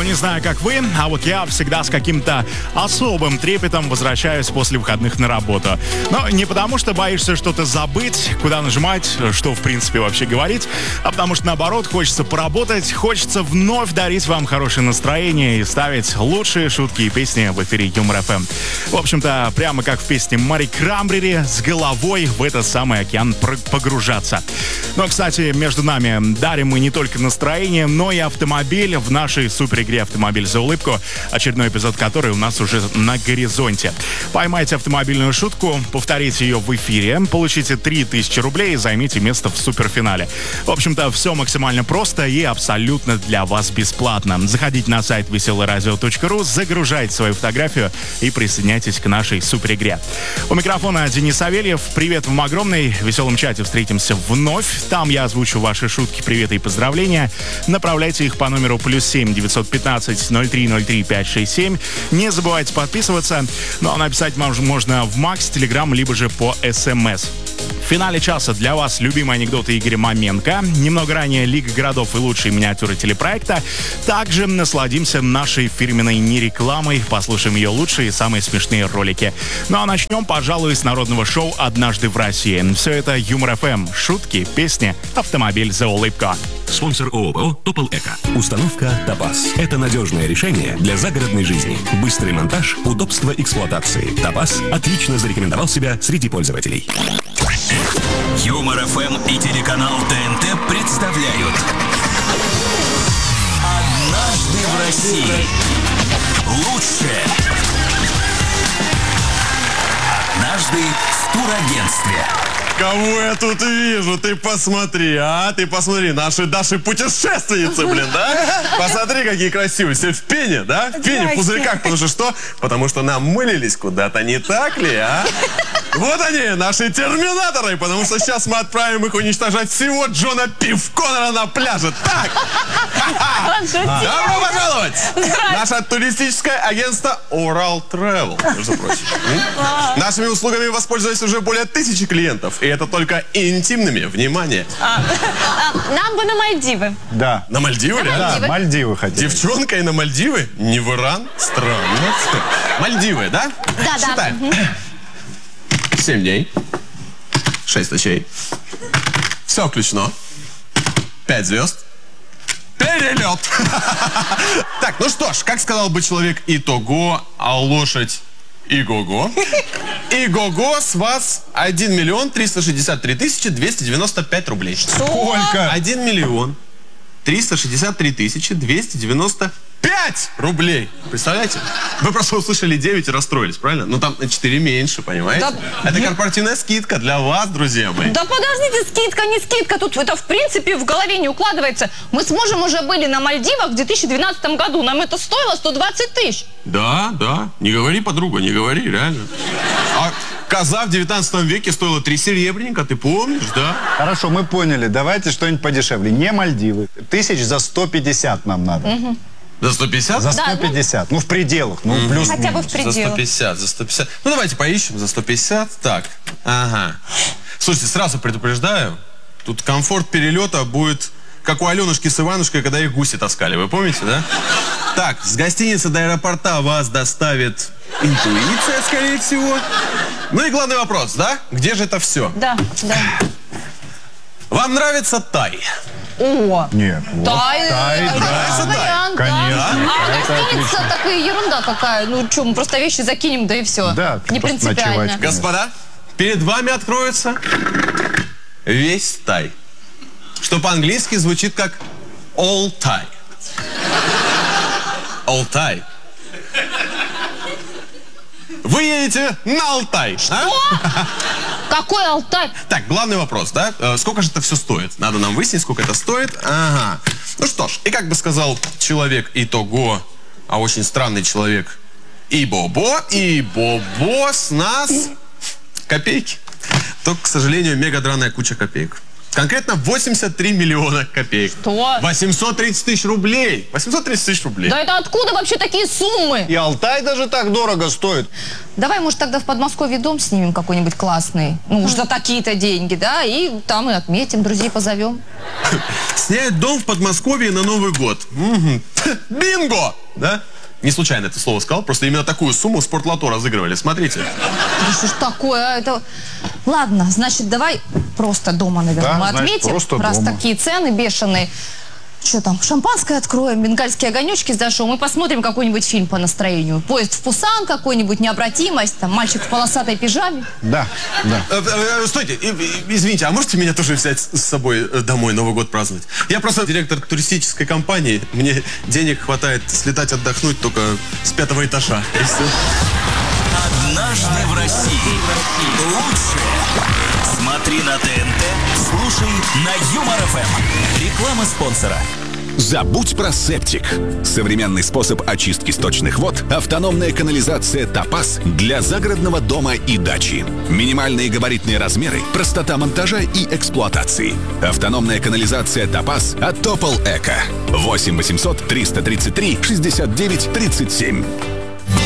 не знаю, как вы, а вот я всегда с каким-то особым трепетом возвращаюсь после выходных на работу. Но не потому, что боишься что-то забыть, куда нажимать, что в принципе вообще говорить, а потому что наоборот хочется поработать, хочется вновь дарить вам хорошее настроение и ставить лучшие шутки и песни в эфире Юмор ФМ. В общем-то, прямо как в песне Мари Крамбрери, с головой в этот самый океан погружаться. Но, кстати, между нами дарим мы не только настроение, но и автомобиль в нашей супер-игре «Автомобиль за улыбку», очередной эпизод которой у нас уже на горизонте. Поймайте автомобильную шутку, повторите ее в эфире, получите 3000 рублей и займите место в суперфинале. В общем-то, все максимально просто и абсолютно для вас бесплатно. Заходите на сайт veselоradio.ru, загружайте свою фотографию и присоединяйтесь к нашей суперигре. У микрофона Денис Савельев. Привет вам огромный. В веселом чате встретимся вновь. Там я озвучу ваши шутки, приветы и поздравления. Направляйте их по номеру +7 915 0303 567. Не забывайте подписываться. Ну а написать можно в Макс, Телеграм, либо же по СМС. В финале часа для вас любимые анекдоты Игоря Маменко. Немного ранее Лига городов и лучшие миниатюры телепроекта. Также насладимся нашей фирменной нерекламой. Послушаем ее лучшие и самые смешные ролики. Ну а начнем, пожалуй, с народного шоу «Однажды в России». Все это Юмор ФМ. Шутки, песни, автомобиль за улыбку. Спонсор ООО «Топол Эко». Установка «Топаз». Это надежное решение для загородной жизни. Быстрый монтаж, удобство эксплуатации. «Топаз» отлично зарекомендовал себя среди пользователей. Юмор ФМ и телеканал ТНТ представляют «Однажды в России». Лучшее. Однажды в турагентстве. Кого я тут вижу? Ты посмотри, наши Даши путешественницы, блин, да? Посмотри, какие красивые, все в пене, да? В пене, в пузырьках, потому что что? Потому что намылились куда-то, не так ли, а? Вот они, наши терминаторы, потому что сейчас мы отправим их уничтожать всего Джона Пивконера на пляже. Так! Добро пожаловать! Наше туристическое агентство Oral Travel, между прочим. Нашими услугами воспользовались уже более 1000 клиентов. И это только интимными. Внимание. Нам бы на Мальдивы. Да. На Мальдивы, реально? Да, Мальдивы хотели. Девчонка и на Мальдивы? Не в Иран? Странно. Мальдивы, да? Да, считаем. 7 дней. 6 ночей. Все включено. 5 звезд. Перелет. Так, ну что ж, как сказал бы человек итого, а лошадь Иго-го. Иго-го с вас 1 363 295 рублей. Сколько? 1 363 295 рублей. Представляете? Вы просто услышали 9 и расстроились, правильно? Ну там на 4 меньше, понимаете? Да. Это корпоративная скидка для вас, друзья мои. Да подождите, скидка, не скидка. Тут это в принципе в голове не укладывается. Мы с мужем уже были на Мальдивах в 2012 году. Нам это стоило 120 тысяч. Да. Не говори, подруга, не говори, реально. А коза в 19 веке стоила 3 серебряника, ты помнишь, да? Хорошо, мы поняли. Давайте что-нибудь подешевле. Не Мальдивы. 1000 за 150 нам надо. За 150? За 150. Ну, в пределах. Ну, плюс хотя бы в пределах. За 150. Ну, давайте поищем за 150. Так, ага. Слушайте, сразу предупреждаю, тут комфорт перелета будет как у Аленушки с Иванушкой, когда их гуси таскали. Вы помните, да? Так, с гостиницы до аэропорта вас доставит интуиция, скорее всего. Ну и главный вопрос, да? Где же это все? Да. Вам нравится Тай? О! Нет. Тай, Нравится Тай? вариант, да. Конечно. А гостиница такая ерунда какая. Ну что, мы просто вещи закинем, да и все. Да, не просто принципиально. ночевать. Господа, перед вами откроется весь Тай. Что по-английски звучит как all Thai. All Thai. Вы едете на Алтай. Что? Какой Алтай? Так, главный вопрос, да? Сколько же это все стоит? Надо нам выяснить, сколько это стоит. Ага. Ну что ж, и как бы сказал человек итого, а очень странный человек и Бобо с нас копейки. Только, к сожалению, мега драная куча копеек. Конкретно 83 миллиона копеек. Что? 830 тысяч рублей. 830 тысяч рублей. Да это откуда вообще такие суммы? И Алтай даже так дорого стоит. Давай, может, тогда в Подмосковье дом снимем какой-нибудь классный. Ну, уж за такие-то деньги, да? И там и отметим, друзей позовем. Снять дом в Подмосковье на Новый год. Мгм. Бинго! Да? Не случайно это слово сказал, просто именно такую сумму в Спортлото разыгрывали. Смотрите. Да что ж такое, а это... Ладно, значит, давай просто дома, наверное, Да, мы значит, отметим, просто раз дома. такие цены бешеные. Что там, шампанское откроем, бенгальские огонечки зажжем и посмотрим какой-нибудь фильм по настроению. Поезд в Пусан какой-нибудь, необратимость, там мальчик в полосатой пижаме. Да, да. Стойте, извините, а можете меня тоже взять с собой домой Новый год праздновать? Я просто директор туристической компании, мне денег хватает слетать отдохнуть только с 5-го этажа. И всё. Однажды в России. Лучшее. Смотри на ТНТ, слушай на Юмор ФМ. Реклама спонсора. Забудь про септик. Современный способ очистки сточных вод – автономная канализация «Топаз» для загородного дома и дачи. Минимальные габаритные размеры, простота монтажа и эксплуатации. Автономная канализация «Топаз» от Топол Эко. 8 800 333 69 37.